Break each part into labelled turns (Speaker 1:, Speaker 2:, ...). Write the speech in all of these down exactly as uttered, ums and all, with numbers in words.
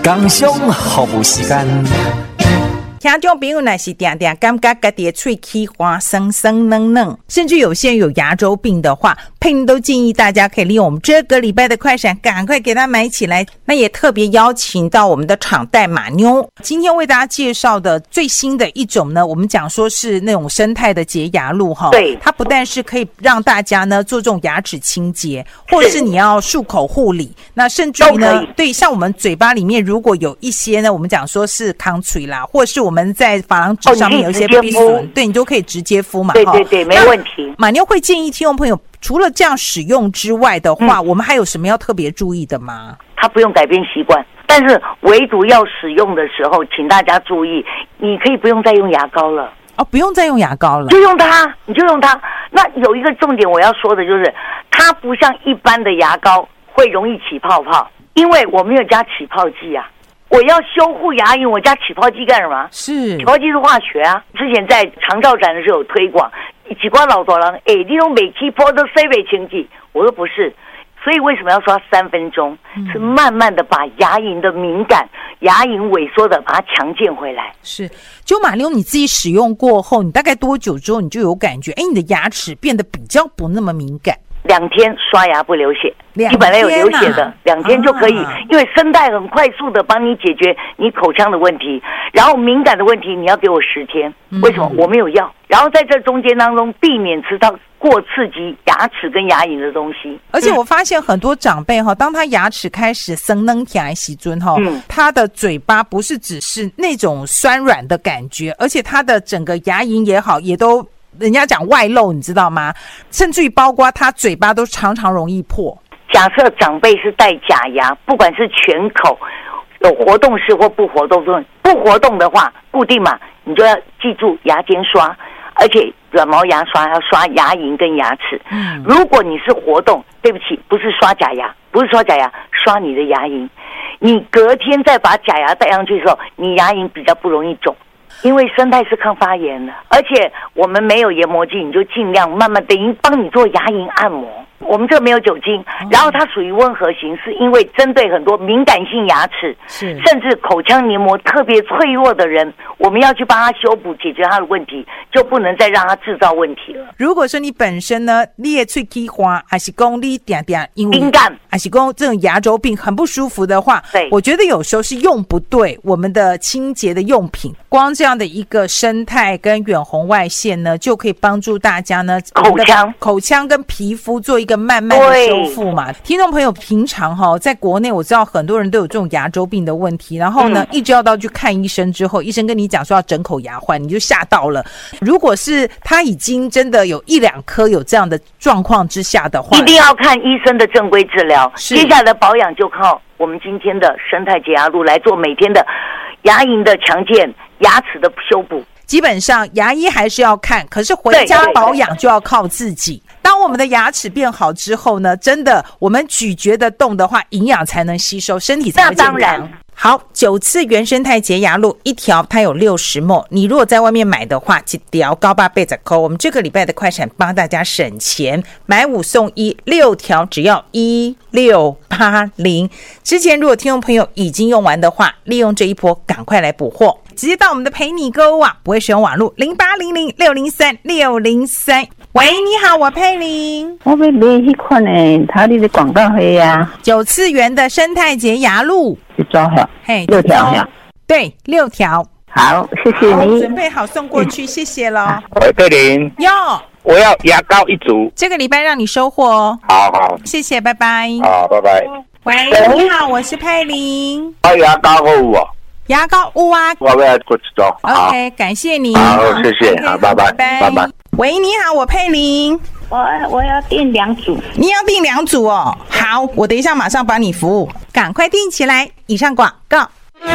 Speaker 1: 工商服务时间。
Speaker 2: 听众朋友若是定定感觉家己的喙齿花酸酸嫩嫩，甚至有些人有牙周病的话，佩妮都建议大家可以利用我们这个礼拜的快闪，赶快给它买起来。那也特别邀请到我们的场代马妞，今天为大家介绍的最新的一种呢，我们讲说是那种生态的洁牙露哈。
Speaker 3: 对，
Speaker 2: 它不但是可以让大家呢做这种牙齿清洁，或者是你要漱口护理，那甚至于呢，对，像我们嘴巴里面如果有一些呢，我们讲说是康嘴啦，或者是我们在珐琅质上面有一些避损、哦，对，你都可以直接敷嘛。
Speaker 3: 对对对，没问题。
Speaker 2: 马妞会建议听众朋友，除了这样使用之外的话、嗯，我们还有什么要特别注意的吗？
Speaker 3: 它不用改变习惯，但是唯独要使用的时候，请大家注意，你可以不用再用牙膏了。
Speaker 2: 哦，不用再用牙膏了，
Speaker 3: 就用它，你就用它。那有一个重点我要说的就是，它不像一般的牙膏会容易起泡泡，因为我没有加起泡剂啊。我要修护牙龈，我加起泡剂干什么？
Speaker 2: 是
Speaker 3: 起泡剂是化学啊。之前在长照展的时候有推广，几挂老多人，哎，你用每起泡都塞尾清剂，我说不是。所以为什么要刷三分钟、嗯？是慢慢的把牙龈的敏感、牙龈萎缩的把它强健回来。
Speaker 2: 是，就马妞你自己使用过后，你大概多久之后你就有感觉？哎，你的牙齿变得比较不那么敏感。
Speaker 3: 两天刷牙不流血，基本上有流血的，两天就可以、啊，因为生态很快速的帮你解决你口腔的问题，然后敏感的问题你要给我十天，为什么？我没有药，然后在这中间当中避免吃到过刺激牙齿跟牙龈的东西。
Speaker 2: 而且我发现很多长辈哈，当他牙齿开始生嫩起来时阵哈，他的嘴巴不是只是那种酸软的感觉，而且他的整个牙龈也好，也都。人家讲外露，你知道吗？甚至于包括他嘴巴都常常容易破。
Speaker 3: 假设长辈是戴假牙，不管是全口有活动式或不活动式，不活动的话固定嘛，你就要记住牙间刷，而且软毛牙刷要刷牙龈跟牙齿。嗯，如果你是活动，对不起，不是刷假牙，不是刷假牙，刷你的牙龈。你隔天再把假牙戴上去的时候，你牙龈比较不容易肿。因为生态是抗发炎的，而且我们没有研磨剂，你就尽量慢慢等于帮你做牙龈按摩。我们这个没有酒精，然后它属于温和型，是因为针对很多敏感性牙齿，是甚至口腔黏膜特别脆弱的人，我们要去帮他修补，解决他的问题，就不能再让他制造问题了。
Speaker 2: 如果说你本身呢，你的喙齿花，还是讲你点点因为
Speaker 3: 敏感，
Speaker 2: 还是讲这种牙周病很不舒服的话，
Speaker 3: 对，
Speaker 2: 我觉得有时候是用不对我们的清洁的用品，光这样的一个生态跟远红外线呢，就可以帮助大家呢
Speaker 3: 口腔、
Speaker 2: 口腔跟皮肤做一个慢慢的修复嘛。听众朋友，平常哈、哦，在国内我知道很多人都有这种牙周病的问题，然后呢，嗯、一直要到去看医生之后，医生跟你讲说要整口牙换，你就吓到了。如果是他已经真的有一两颗有这样的状况之下的话，
Speaker 3: 一定要看医生的正规治疗。接下来的保养就靠我们今天的生态洁牙露来做每天的牙龈的强健、牙齿的修补。
Speaker 2: 基本上牙医还是要看，可是回家保养就要靠自己。当我们的牙齿变好之后呢，真的我们咀嚼得动的话，营养才能吸收，身体才会健康。
Speaker 3: 那当然。
Speaker 2: 好，九次原生态洁牙露一条它有六十 ml， 你如果在外面买的话，一条高八倍的扣。我们这个礼拜的快闪帮大家省钱，买五送一，六条只要一六八零。之前如果听众朋友已经用完的话，利用这一波赶快来补货，直接到我们的陪你购物网，不会使用网络零八零零六零三六零三。喂，你好，我佩玲。
Speaker 4: 我要买那款呢，它的广告费呀。
Speaker 2: 九次元的生态洁牙露，
Speaker 4: 一条哈，
Speaker 2: 嘿，
Speaker 4: 六条呀。
Speaker 2: 对，六条。
Speaker 4: 好，谢谢你。
Speaker 2: 准备好送过去，嗯、谢谢了。
Speaker 5: 喂，佩玲。
Speaker 2: 哟，
Speaker 5: 我要牙膏一组。
Speaker 2: 这个礼拜让你收货哦。
Speaker 5: 好好，
Speaker 2: 谢谢，拜拜。
Speaker 5: 好，拜拜。
Speaker 2: 喂，你好，我是佩玲。
Speaker 5: 啊，牙膏有哦。
Speaker 2: 牙膏有啊。
Speaker 5: 我要过一组。
Speaker 2: OK， 感谢你。
Speaker 5: 好，谢谢。
Speaker 2: Okay,
Speaker 5: 好，拜拜，拜拜。
Speaker 2: 喂，你好，我佩玲。
Speaker 4: 我我要订两组。
Speaker 2: 你要订两组哦。好，我等一下马上帮你服务，赶快订起来。以上广告。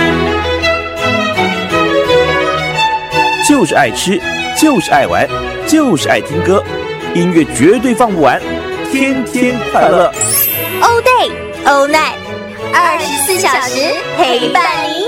Speaker 6: 就是爱吃，就是爱玩，就是爱听歌，音乐绝对放不完，天天快乐。
Speaker 7: All day, all night， 二十四小时陪伴您。